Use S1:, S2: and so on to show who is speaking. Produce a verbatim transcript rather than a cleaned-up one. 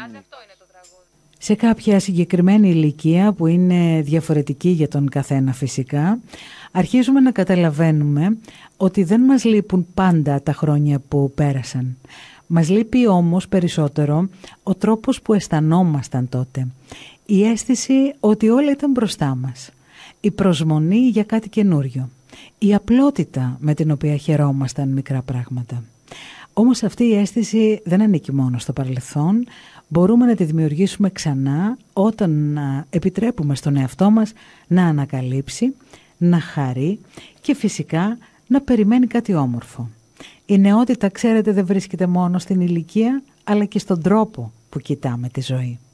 S1: αυτό είναι το τραγούδι.
S2: Σε κάποια συγκεκριμένη ηλικία που είναι διαφορετική για τον καθένα φυσικά, αρχίζουμε να καταλαβαίνουμε ότι δεν μας λείπουν πάντα τα χρόνια που πέρασαν. Μας λείπει όμως περισσότερο ο τρόπος που αισθανόμασταν τότε. Η αίσθηση ότι όλα ήταν μπροστά μας. Η προσμονή για κάτι καινούριο. Η απλότητα με την οποία χαιρόμασταν μικρά πράγματα. Όμως αυτή η αίσθηση δεν ανήκει μόνο στο παρελθόν. Μπορούμε να τη δημιουργήσουμε ξανά όταν επιτρέπουμε στον εαυτό μας να ανακαλύψει, να χαρεί και φυσικά να περιμένει κάτι όμορφο. Η νεότητα, ξέρετε, δεν βρίσκεται μόνο στην ηλικία, αλλά και στον τρόπο που κοιτάμε τη ζωή.